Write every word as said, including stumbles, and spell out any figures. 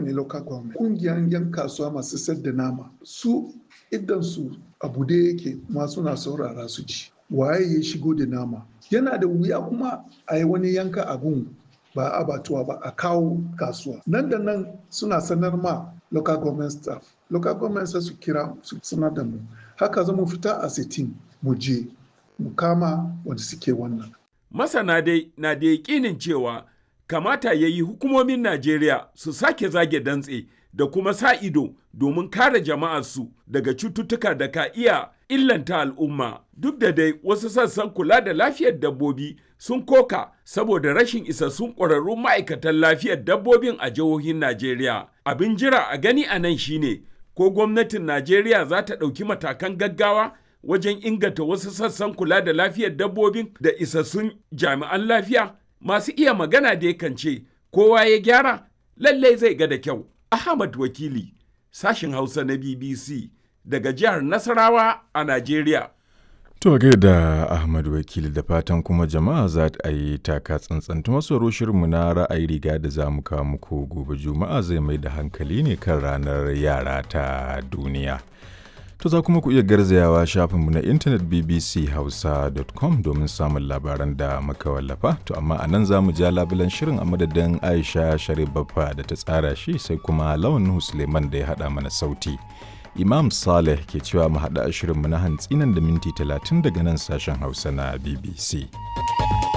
kowane local government kungiyan yan kasuwa masu sayar da nama su idan su abu da yake kuma suna saurara su ci waye ya shigo da nama. Yana da wuya kuma a yi wani yanka abun ba abatuwa ba a kawo kasuwa nan da nan suna sanar ma local government staff local government sai su kira su sanar da mu haka za mu fita a sitin mu je mu kama wanda suke wannan. Masana dai na da yakinin cewa kamata ya yi hukumomin Najeriya su sake zage dantse da kuma sa ido domin kare jama'arsu daga cututtuka da ka iya illanta al'umma. Duk da dai wasu sassan kula da lafiyar dabbobi sun koka saboda rashin isassun ƙwararrun ma'aikatan lafiyar dabbobin a jihohin Najeriya. Abin jira a gani a nan shine ko gwamnatin Najeriya za ta ɗauki matakan gaggawa wajen inganta wasu sassan kula da lafiyar dabbobin da isassun jami'an lafiya. Masu iya magana da yakan ce kowa ya gyara lallai zai ga da kyau. Ahmad Wakili, sashin Hausa na B B C daga jihar Nasarawa a Najeriya. To da Ahmad Wakili da fatan kuma jama'a za ta yi taka tsantsan masu shirinmu na ra'ayi riga da za mu kawo muku gobe Juma'a zai mai da hankali ne kan ranar yara ta duniya. To za kuma ku iya garzayawa shafinmu na intanet b b c hausa dot com domin samun labaran da muka wallafa. To amma a nan za mu ja labulan shirin a madadin Aisha Sharif Baffa da ta tsara shi sai kuma Lawan Nuhu Suleiman da ya haɗa mana sauti. Imam Saleh ke cewa mu haɗa shirinmu na hantsi nan da minti talatin daga nan sashen Hausa na B B C.